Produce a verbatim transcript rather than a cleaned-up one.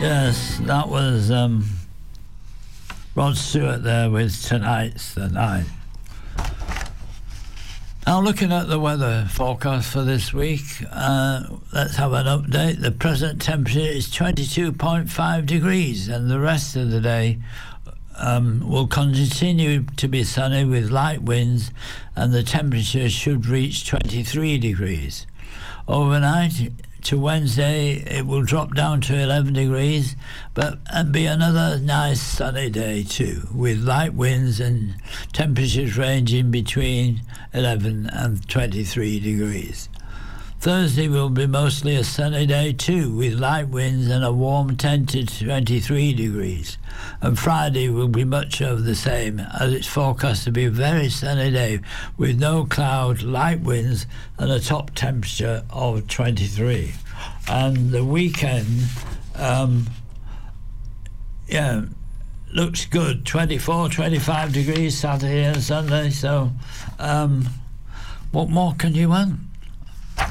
Yes, that was um, Rod Stewart there with Tonight's the Night. Now, looking at the weather forecast for this week, uh, let's have an update. The present temperature is twenty-two point five degrees, and the rest of the day um, will continue to be sunny with light winds, and the temperature should reach twenty-three degrees. Overnight to Wednesday, it will drop down to eleven degrees, but and be another nice sunny day too, with light winds and temperatures ranging between eleven and twenty-three degrees. Thursday will be mostly a sunny day too, with light winds and a warm ten to twenty-three degrees. And Friday will be much of the same, as it's forecast to be a very sunny day with no cloud, light winds and a top temperature of twenty-three. And the weekend, um, yeah, looks good, twenty-four, twenty-five degrees Saturday and Sunday, so um, what more can you want?